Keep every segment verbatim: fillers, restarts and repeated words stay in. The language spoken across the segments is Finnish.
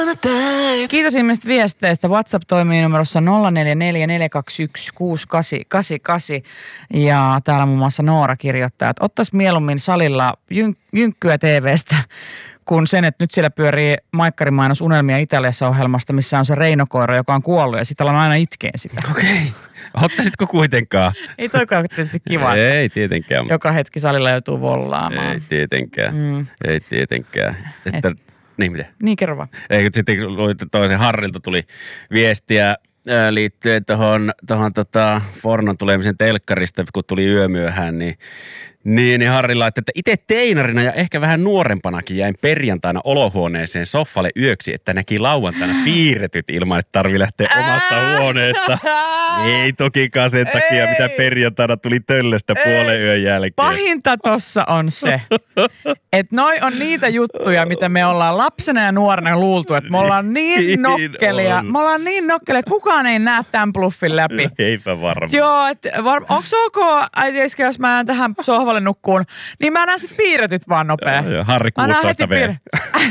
Kiitos ihmiset viesteistä. WhatsApp toimii numerossa nolla neljä neljä neljä kaksi yksi kuusi kahdeksan kahdeksan kahdeksan. Ja täällä muun muassa Noora kirjoittaa, että ottaisi mieluummin salilla jyn- jynkkyä T V:stä kuin sen, että nyt siellä pyörii maikkarimainos Unelmia Italiassa -ohjelmasta, missä on se Reino-koira, joka on kuollut ja sitä on aina itkeen sitä. Okei. Okay. Ottaisitko kuitenkaan? Ei toikaan tietysti kiva. Ei tietenkään. Joka hetki salilla joutuu vollaamaan. Ei tietenkään. Mm. Ei tietenkään. Ja sitten, niin mitä? Niin, kerro vaan. Ei, sitten toisen Harrilta tuli viestiä liittyen tuohon tohon, tota, pornon tulemisen telkkarista, kun tuli yömyöhään, niin Niin, niin Harri laittoi, että itse teinarina ja ehkä vähän nuorempanakin jäin perjantaina olohuoneeseen soffalle yöksi, että näki lauantaina piirretyt ilman, että tarvii lähteä omasta huoneesta. Ei tokikaan sen takia, mitä perjantaina tuli töllöstä puolen yön jälkeen. Pahinta tossa on se, että noi on niitä juttuja, mitä me ollaan lapsena ja nuorena luultu, että me ollaan niin nokkelia. Me ollaan niin nokkelia, kukaan ei näe tämän bluffin läpi. Eipä varmaan. Joo, että var, onko ok, äitieske, jos mä tähän sohvalle nukkuun, niin mä näen sit piirretyt vaan nopea. Joo, joo, Harri kuusitoista V. Piir...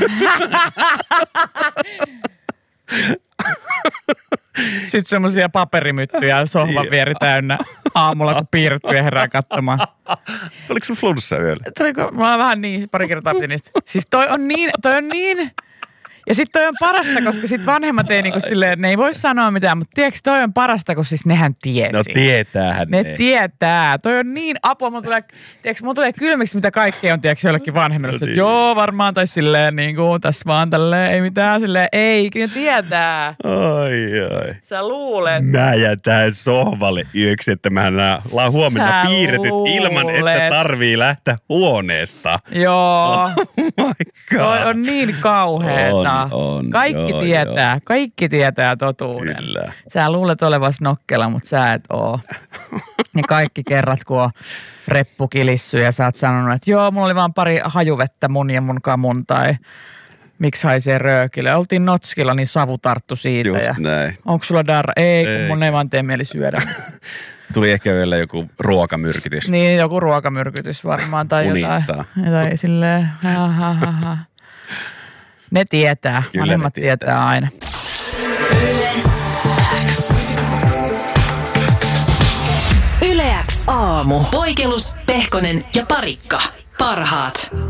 Sitten semmosia paperimyttyjä sohvan vieri täynnä aamulla, kun piirrettyjä herää katsomaan. Tuliko sun flunssa yöllä? Tuliko? Mä vähän niin, pari kertaa piti niistä. Siis toi on niin, toi on niin... Ja sit toi on parasta, koska sit vanhemmat ei niinku silleen, ne ei voi sanoa mitään, mutta tiedätkö, toi on parasta, kun siis nehän tiesi. No tietäähän ne. Ne tietää. Toi on niin apua. Mulla tulee, tiedätkö, mulla tulee kylmiksi, mitä kaikkea on, tiedätkö, jollekin vanhemmille. No niin. Joo, varmaan, tai silleen niinku, tässä vaan tälleen, ei mitään, silleen, ei, ne tietää. Ai, ai. Sä luulet. Mä jään tähän sohvalle yöksi, että mä näen huomenna piirretyt ilman, että tarvii lähteä huoneesta. Joo. Oh my God. Toi on niin kauheeta. On, on, kaikki joo, tietää, joo. kaikki tietää totuuden. Kyllä. Sä luulet olevas nokkela, mutta sä et oo. Ja kaikki kerrat, kun on reppu kilissyt ja sä oot sanonut, että joo, mulla oli vaan pari hajuvettä mun ja mun kamun tai miksi haisee röökille. Oltiin Notskilla, niin savu tarttu siitä. Just ja näin. onko sulla darra? Ei, ei, kun mun ei vaan tee mieli syödä. Tuli ehkä vielä joku ruokamyrkytys. Niin, joku ruokamyrkytys varmaan tai Unissa. jotain. Jotain silleen, ha, ha, ha, ha. Ne tietää. Kyllä vanhemmat ne tietää. tietää aina. Yle X aamu. Poikelus, Pehkonen ja Parikka. Parhaat.